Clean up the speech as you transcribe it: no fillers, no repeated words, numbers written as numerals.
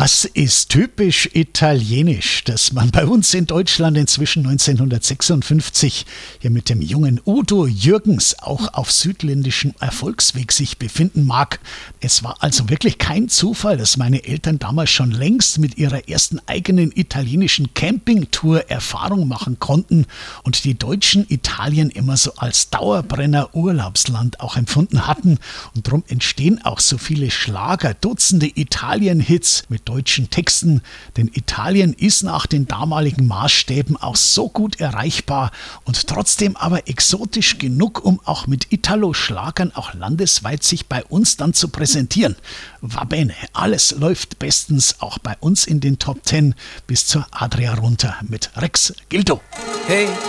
Was ist typisch italienisch, dass man bei uns in Deutschland inzwischen 1956 hier mit dem jungen Udo Jürgens auch auf südländischem Erfolgsweg sich befinden mag? Es war also wirklich kein Zufall, dass meine Eltern damals schon längst mit ihrer ersten eigenen italienischen Campingtour Erfahrung machen konnten und die Deutschen Italien immer so als Dauerbrenner-Urlaubsland auch empfunden hatten. Und darum entstehen auch so viele Schlager, Dutzende Italien-Hits mit deutschen Texten, denn Italien ist nach den damaligen Maßstäben auch so gut erreichbar und trotzdem aber exotisch genug, um auch mit Italo-Schlagern auch landesweit sich bei uns dann zu präsentieren. Va bene, alles läuft bestens, auch bei uns in den Top 10 bis zur Adria runter mit Rex Gildo. Hey.